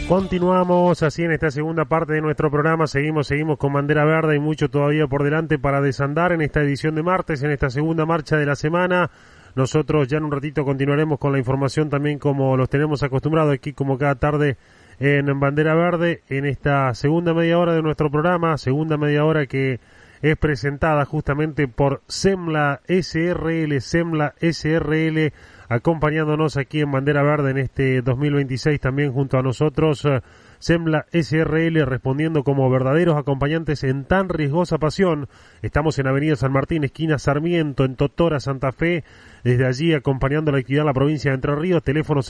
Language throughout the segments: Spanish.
Continuamos así en esta segunda parte de nuestro programa, seguimos con bandera verde y mucho todavía por delante para desandar en esta edición de martes, en esta segunda marcha de la semana. Nosotros ya en un ratito continuaremos con la información también como los tenemos acostumbrados aquí como cada tarde en Bandera Verde, en esta segunda media hora de nuestro programa, segunda media hora que es presentada justamente por Semla SRL, acompañándonos aquí en Bandera Verde en este 2026 también junto a nosotros. Semla SRL respondiendo como verdaderos acompañantes en tan riesgosa pasión. Estamos en Avenida San Martín, esquina Sarmiento, en Totora, Santa Fe. Desde allí acompañando la actividad en la provincia de Entre Ríos. Teléfono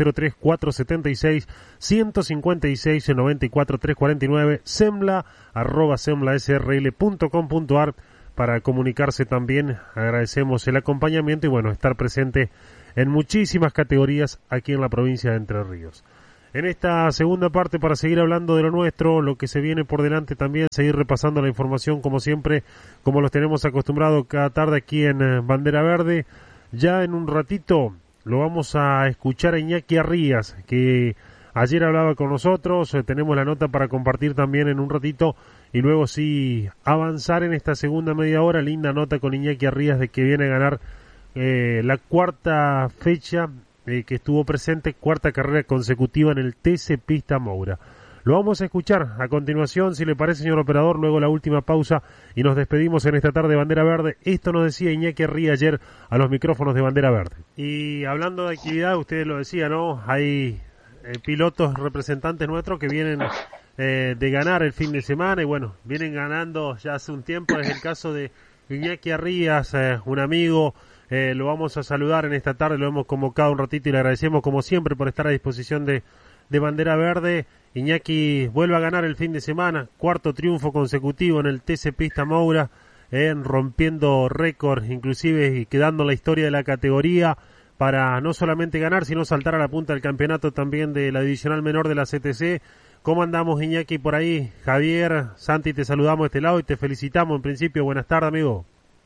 03476-156-94-349. Semla, @semlasrl.com.ar para comunicarse también. Agradecemos el acompañamiento y bueno, estar presente en muchísimas categorías aquí en la provincia de Entre Ríos. En esta segunda parte, para seguir hablando de lo nuestro, lo que se viene por delante también, seguir repasando la información como siempre, como los tenemos acostumbrados cada tarde aquí en Bandera Verde. Ya en un ratito lo vamos a escuchar a Iñaki Arrías, que ayer hablaba con nosotros, tenemos la nota para compartir también en un ratito, y luego sí avanzar en esta segunda media hora, linda nota con Iñaki Arrías de que viene a ganar la cuarta fecha que estuvo presente, cuarta carrera consecutiva en el TC Pista Moura. Lo vamos a escuchar a continuación, si le parece, señor operador, luego la última pausa y nos despedimos en esta tarde de Bandera Verde. Esto nos decía Iñaki Arría ayer a los micrófonos de Bandera Verde. Y hablando de actividad, ustedes lo decían, ¿no? Hay pilotos representantes nuestros que vienen de ganar el fin de semana y bueno, vienen ganando ya hace un tiempo. Es el caso de Iñaki Arrías, un amigo. Lo vamos a saludar en esta tarde, lo hemos convocado un ratito y le agradecemos como siempre por estar a disposición de Bandera Verde. Iñaki vuelve a ganar el fin de semana, cuarto triunfo consecutivo en el TC Pista Moura, rompiendo récords inclusive y quedando la historia de la categoría para no solamente ganar sino saltar a la punta del campeonato también de la divisional menor de la CTC. ¿Cómo andamos, Iñaki, por ahí? Javier, Santi, te saludamos de este lado y te felicitamos en principio. Buenas tardes, amigo.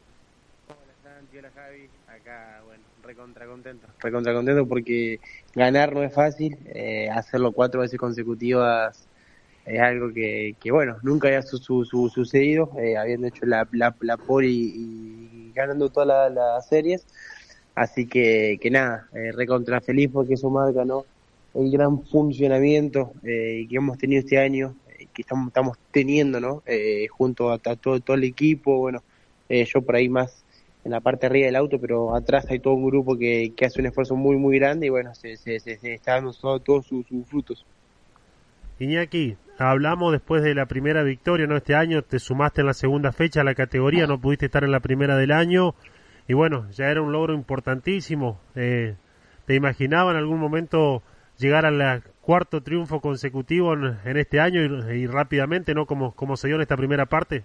Recontra contento porque ganar no es fácil, hacerlo 4 veces consecutivas es algo que bueno, nunca había sucedido, habiendo hecho la pole y ganando todas las series, así que nada, recontra feliz porque eso marca, ¿no?, el gran funcionamiento que hemos tenido este año, que estamos teniendo, ¿no?, junto a todo el equipo. Bueno, yo por ahí más en la parte arriba del auto, pero atrás hay todo un grupo que hace un esfuerzo muy muy grande y bueno, se está dando todos sus frutos. Iñaki, hablamos después de la primera victoria, ¿no? Este año te sumaste en la segunda fecha a la categoría, no pudiste estar en la primera del año y bueno, ya era un logro importantísimo. ¿Te imaginaba en algún momento llegar al cuarto triunfo consecutivo en este año y rápidamente, ¿no? Como se dio en esta primera parte?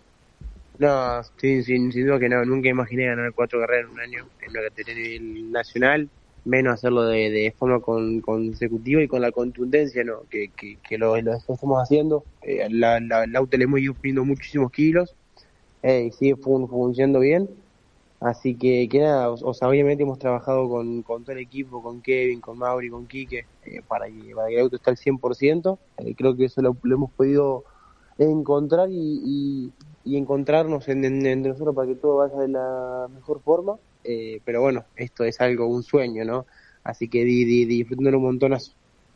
No, sin duda que no, nunca imaginé ganar 4 carreras en un año en una categoría nacional, menos hacerlo de forma consecutiva y con la contundencia, ¿no?, que lo estamos haciendo. El auto le hemos ido poniendo muchísimos kilos y sigue funcionando bien, así que nada, obviamente hemos trabajado con todo el equipo, con Kevin, con Mauri, con Quique, para que el auto esté al 100%, creo que eso lo hemos podido encontrar y encontrarnos entre nosotros para que todo vaya de la mejor forma, pero bueno, esto es un sueño, ¿no? Así que disfrutándolo un montonazo.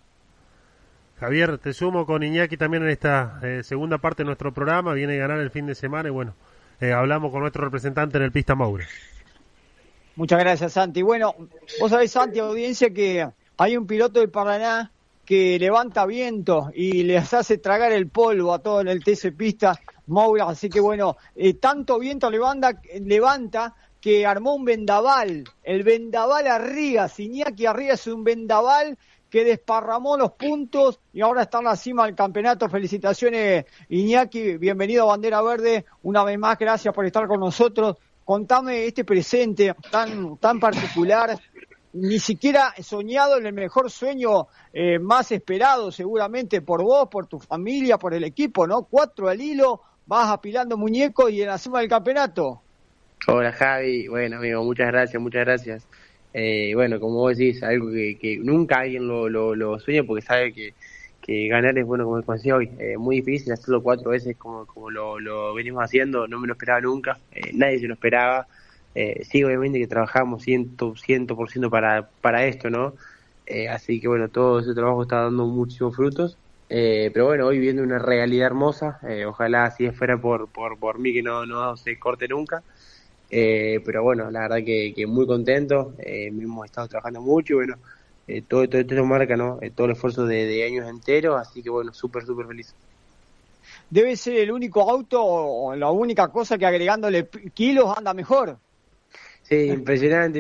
Javier, te sumo con Iñaki también en esta segunda parte de nuestro programa, viene a ganar el fin de semana y bueno, hablamos con nuestro representante en el Pista Moura. Muchas gracias, Santi. Bueno, vos sabés, Santi, audiencia, que hay un piloto de Paraná que levanta viento y les hace tragar el polvo a todo en el TC Pista Moura, así que bueno, tanto viento levanta que armó un vendaval, el vendaval Arrías. Iñaki Arrías es un vendaval que desparramó los puntos y ahora está en la cima del campeonato. Felicitaciones, Iñaki, bienvenido a Bandera Verde, una vez más, gracias por estar con nosotros. Contame este presente tan particular, ni siquiera soñado en el mejor sueño más esperado seguramente por vos, por tu familia, por el equipo, ¿no? 4 al hilo, vas apilando muñecos y en la cima del campeonato. Hola, Javi, bueno, amigo, muchas gracias. Bueno, como vos decís, algo que nunca alguien lo sueña porque sabe que que ganar es, bueno, como decía hoy, muy difícil hacerlo 4 veces como lo venimos haciendo, no me lo esperaba nunca, nadie se lo esperaba. Sí, obviamente que trabajamos 100% para esto, ¿no? Así que bueno, todo ese trabajo está dando muchísimos frutos. Pero bueno, hoy viendo una realidad hermosa, ojalá si fuera por mí que no se corte nunca. Pero bueno, la verdad que muy contento, hemos estado trabajando mucho y bueno, todo esto marca, ¿no? Todo el esfuerzo de años enteros, así que bueno, súper feliz. Debe ser el único auto o la única cosa que agregándole kilos anda mejor. Sí, impresionante.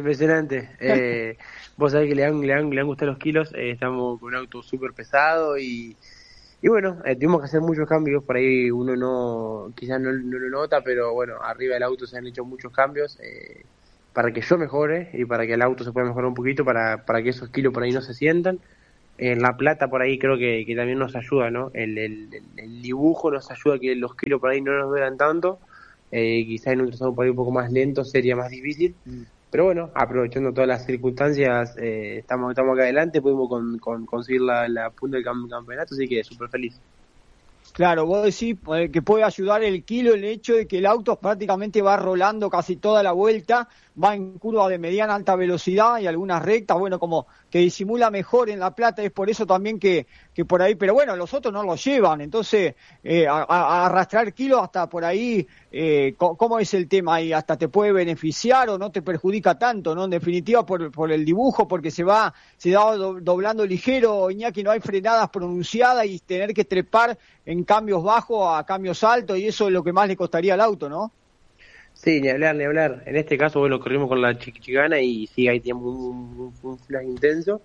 Vos sabés que le han gustado los kilos, estamos con un auto súper pesado y bueno, tuvimos que hacer muchos cambios, por ahí uno quizás no lo nota, pero bueno, arriba del auto se han hecho muchos cambios para que yo mejore y para que el auto se pueda mejorar un poquito, para que esos kilos por ahí no se sientan. En La Plata por ahí creo que también nos ayuda, ¿no? El dibujo nos ayuda a que los kilos por ahí no nos duelan tanto. Quizás en un trazado por ahí un poco más lento sería más difícil, pero bueno, aprovechando todas las circunstancias, estamos acá adelante, pudimos conseguir la punta del campeonato, así que súper feliz. Claro, vos decís que puede ayudar el kilo el hecho de que el auto prácticamente va rolando casi toda la vuelta, va en curva de mediana alta velocidad y algunas rectas, bueno, como que disimula mejor en La Plata, es por eso también que por ahí, pero bueno, los otros no lo llevan, entonces a arrastrar kilos hasta por ahí, ¿cómo es el tema ahí? ¿Hasta te puede beneficiar o no te perjudica tanto, no? En definitiva por el dibujo, porque se va doblando ligero, Iñaki, no hay frenadas pronunciadas y tener que trepar en cambios bajos a cambios altos, y eso es lo que más le costaría al auto, ¿no? Sí, ni hablar. En este caso, bueno, corrimos con la Chicana y sí, ahí tenemos un flash intenso.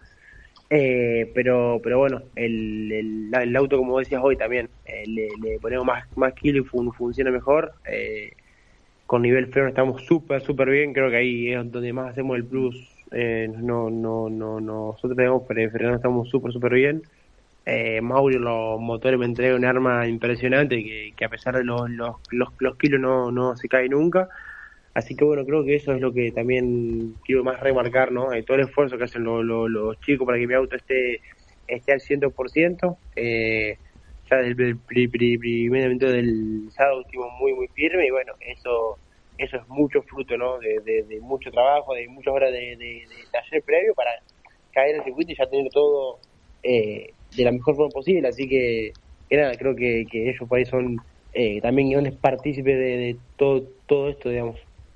Pero bueno, el auto, como decías hoy también, le ponemos más kilo y funciona mejor. Con nivel freno estamos súper bien, creo que ahí es donde más hacemos el plus. Nosotros tenemos freno, estamos súper bien. Mauri, los motores me entrega un arma impresionante que a pesar de los kilos no se cae nunca. Así que bueno, creo que eso es lo que también quiero más remarcar, ¿no? Todo el esfuerzo que hacen los chicos para que mi auto esté al 100%. Ya desde el primer momento del sábado estuvimos muy firme y bueno, eso es mucho fruto, ¿no? De mucho trabajo, de muchas horas de taller previo para caer en el circuito y ya tener todo de la mejor forma posible. Así que nada, creo que ellos por ahí son también grandes partícipes de todo esto, digamos.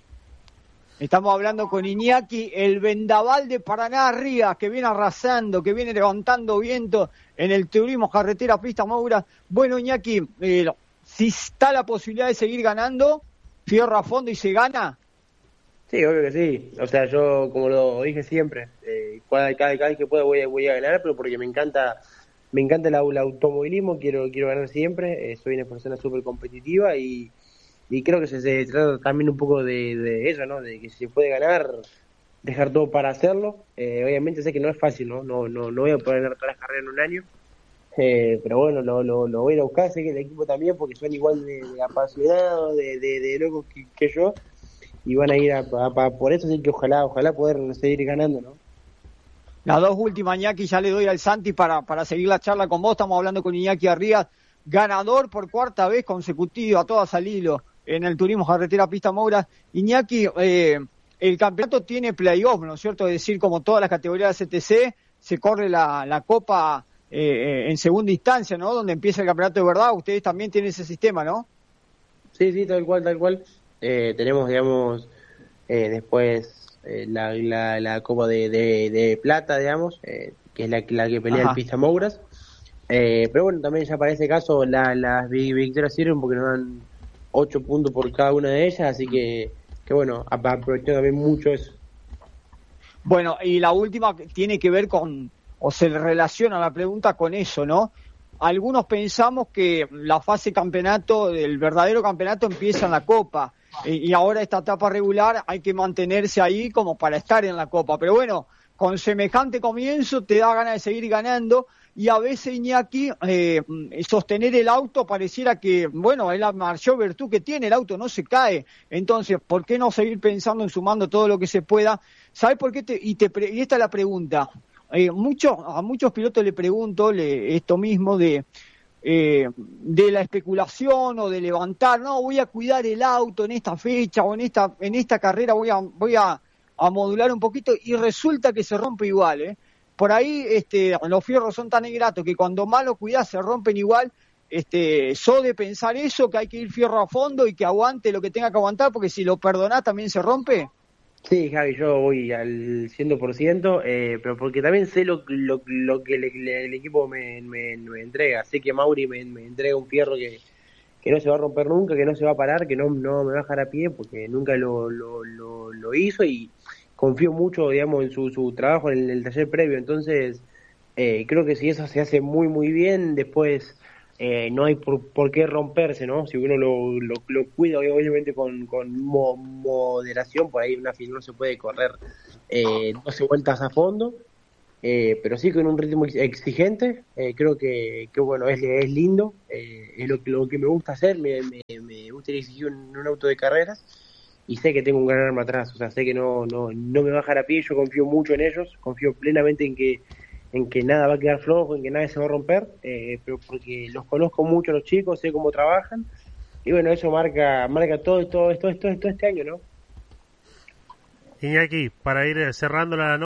Estamos hablando con Iñaki, el vendaval de Paraná arriba, que viene arrasando, que viene levantando viento en el turismo carretera pista Moura. Bueno, Iñaki, si está la posibilidad de seguir ganando, fierro a fondo y se gana. Sí, obvio que sí. O sea, yo, como lo dije siempre, cada vez que pueda voy a ganar, pero porque me encanta el automovilismo, quiero ganar siempre. Soy una persona súper competitiva y creo que se trata también un poco de eso, ¿no? De que si se puede ganar, dejar todo para hacerlo. Obviamente sé que no es fácil, ¿no? No voy a poder ganar todas las carreras en un año. Pero bueno, lo voy a ir a buscar, sé que el equipo también, porque son igual de apasionados, de locos que yo, y van a ir por eso, así que ojalá poder seguir ganando, ¿no? Las dos últimas, Iñaki, ya le doy al Santi para seguir la charla con vos. Estamos hablando con Iñaki Arrias, ganador por cuarta vez consecutiva, a todas al hilo, en el turismo carretera pista Moura. Iñaki, el campeonato tiene playoff, ¿no es cierto? Es decir, como todas las categorías de CTC, se corre la Copa en segunda instancia, ¿no? Donde empieza el campeonato de verdad. Ustedes también tienen ese sistema, ¿no? Sí, tal cual. Tenemos, digamos, después la Copa de Plata, digamos, que es la que pelea el Pista Mouras. Pero bueno, también ya para ese caso las victorias sirven porque nos dan 8 puntos por cada una de ellas, así que bueno, aprovechando también mucho eso. Bueno, y la última tiene que ver con, o se relaciona la pregunta con eso, ¿no? Algunos pensamos que la fase campeonato, el verdadero campeonato empieza en la Copa, y ahora esta etapa regular hay que mantenerse ahí como para estar en la Copa, pero bueno, con semejante comienzo te da ganas de seguir ganando, y a veces, Iñaki, sostener el auto pareciera que, bueno, es la mayor virtud que tiene, el auto no se cae, entonces, ¿por qué no seguir pensando en sumando todo lo que se pueda? ¿Sabes por qué? Y esta es la pregunta. a muchos pilotos le pregunto esto mismo de la especulación o de levantar, no, voy a cuidar el auto en esta fecha o en esta carrera voy a modular un poquito, y resulta que se rompe igual, ¿eh? Por ahí los fierros son tan ingratos que cuando más lo cuidás se rompen igual. Sos de pensar eso, que hay que ir fierro a fondo y que aguante lo que tenga que aguantar, porque si lo perdonás también se rompe. Sí, Javi, yo voy al 100%, pero porque también sé lo que el equipo me entrega. Sé que Mauri me entrega un fierro que no se va a romper nunca, que no se va a parar, que no me va a dejar a pie, porque nunca lo hizo, y confío mucho, digamos, en su trabajo en el taller previo. Entonces, creo que si eso se hace muy, muy bien, después no hay por qué romperse, ¿no? Si uno lo cuida, obviamente, con moderación, por ahí una final no se puede correr 12 vueltas a fondo, pero sí con un ritmo exigente. Creo que bueno, es lindo, es lo que me gusta hacer. Me gusta exigir un auto de carreras, y sé que tengo un gran arma atrás, o sea, sé que no me va a dejar a pie. Yo confío mucho en ellos, confío plenamente en que nada va a quedar flojo, en que nada se va a romper, pero porque los conozco mucho a los chicos, sé cómo trabajan, y bueno, eso marca todo este año, ¿no? Iñaki, para ir cerrando la